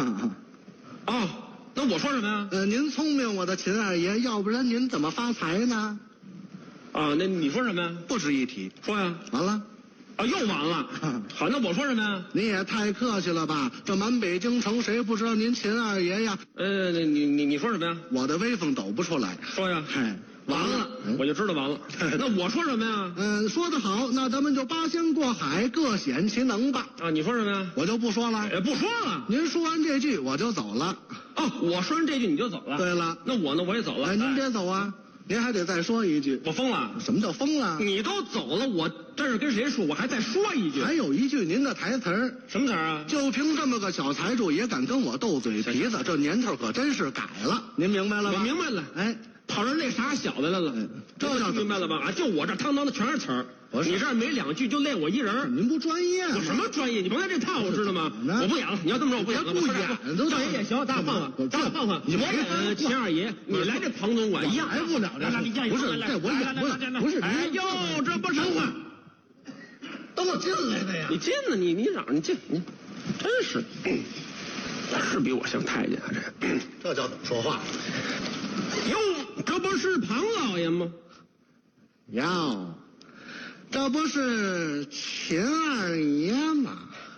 哦，那我说什么呀？ 您聪明，我的秦二爷，要不然您怎么发财呢？ 啊，那你说什么呀？ 不值一提。 说呀。 完了。 啊，又完了。好，那我说什么呀？ 您也太客气了吧！这满北京城谁不知道您秦二爷呀？ 你说什么呀？ 我的威风抖不出来。 说呀。 嗨， 完了，我就知道完了。那我说什么呀？ 说得好，那咱们就八仙过海，各显其能吧。 啊，你说什么呀？ 我就不说了。 不说了。 您说完这句我就走了。 哦，我说完这句你就走了。 对了， 那我呢？我也走了。 您别走啊！您还得再说一句。 我疯了？ 什么叫疯了？ 你都走了，我这是跟谁说？我还再说一句。 还有一句您的台词儿。 什么词儿啊？ 就凭这么个小财主也敢跟我斗嘴皮子，这年头可真是改了。您明白了吗？ 我明白了。 哎， 跑人那傻小子来了。这就明白了吧？啊，就我这汤汤的全是词儿。你这儿没2句就累我一人。 您不专业吗？ 我什么专业？你甭来这套，我知道吗？我不演了。你要这么说，我不演了。 不演都赵爷也行，大胖子，大胖子，我演秦二爷，你来这庞总管一样。 来不了这。不是，这我演不了。不是， 哎呦，这不成话。 等我进来的呀。 你进了，你嚷你进，你真是，是比我像太监啊这叫怎么说话？ 哟，这不是庞老爷吗？ 哟。这不是秦二爷吗？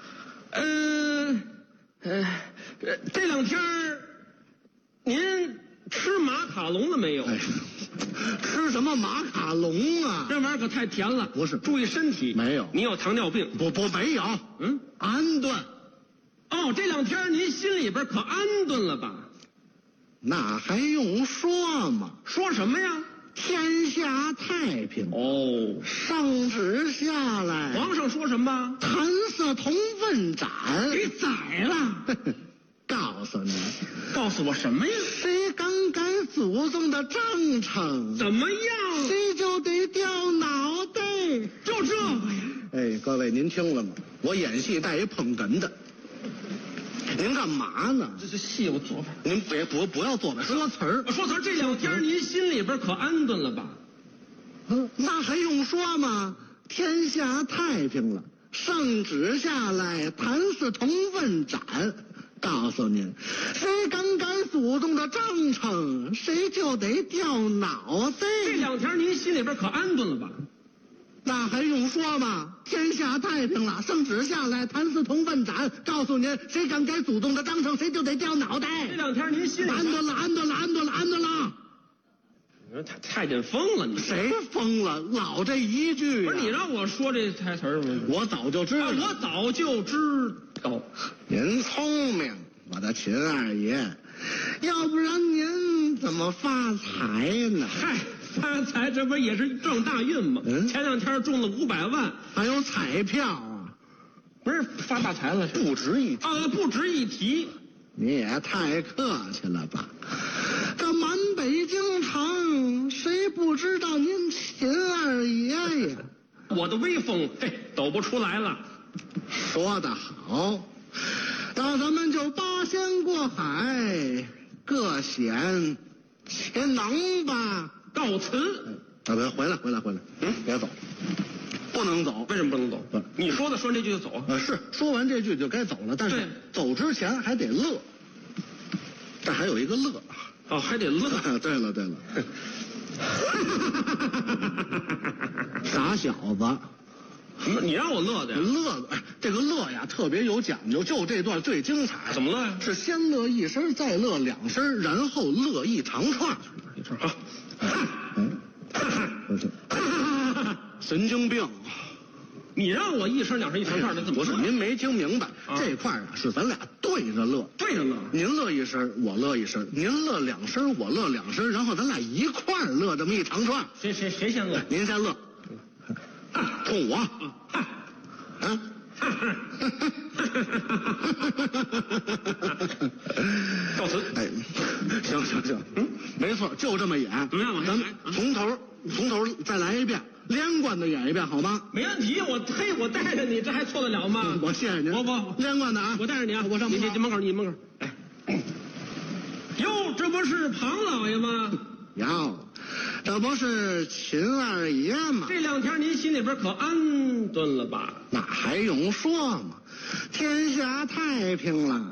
这2天您吃马卡龙了没有？ 吃什么马卡龙啊？ 这玩意儿可太甜了。 不是， 注意身体。 没有。 您有糖尿病？ 不没有。安顿。 哦，这2天您心里边可安顿了吧？ 那还用说吗？ 说什么呀？ 天下太平。 哦， 圣旨下来。 皇上说什么？ 弹色同问斩。 给宰了。 告诉你。 告诉我什么呀？ 谁敢改祖宗的章程？ 怎么样？ 谁就得掉脑袋。 就这个呀。 哎，各位您听了吗？我演戏带一捧哏的。您干嘛呢？ 这戏我做。 您不要做吧，说词儿。 说词儿，这2天您心里边可安顿了吧？ 那还用说吗？天下太平了，圣旨下来，弹四同问斩。告诉您，谁敢改祖宗的章程，谁就得掉脑袋。 这2天您心里边可安顿了吧？ 那还用说吗？天下太平了，圣旨下来，弹四同问斩。告诉您，谁敢改祖宗的章程，谁就得掉脑袋。 这2天您心里安顿了。 你说太监疯了，你谁疯了？老这一句。 不是你让我说这台词吗？ 我早就知道。 我早就知道。 您聪明，我的秦二爷，要不然您怎么发财呢？ 嗨。发财这不也是挣大运吗？前2天中了500万， 还有彩票啊！ 不是发大财了， 不值一提啊，不值一提。 你也太客气了吧！这满北京城，谁不知道您秦二爷呀？ 我的威风，抖不出来了。 说得好，那咱们就八仙过海，各显其能吧。 告辞。 回来。别走，不能走。 为什么不能走？你说的说完这句就走。 是说完这句就该走了，但是走之前还得乐。这还有一个乐。 哦，还得乐。 对了。傻小子。 你让我乐的呀？ 乐，这个乐呀特别有讲究，就这段最精彩。 怎么乐呀？ 是先乐一声，再乐2声，然后乐一长串。 好。 神经病！ 你让我1声2声一长串的怎么？ 不是您没听明白，这块啊是咱俩对着乐。 对着乐。 您乐一声，我乐一声；您乐2声，我乐2声，然后咱俩一块乐这么一长串。 谁先乐？ 您先乐。冲我。 告辞。 哎，行，没错，就这么演。 怎么样？ 咱们从头再来一遍，连贯的演一遍，好吗？ 没问题，我带着你，这还错得了吗？ 我谢谢您。 我连贯的啊， 我带着你啊， 我上门。 你门口。哎，哟，这不是庞老爷吗？ 哟，这不是秦二爷吗？ 这2天您心里边可安顿了吧？ 那还用说吗？天下太平了。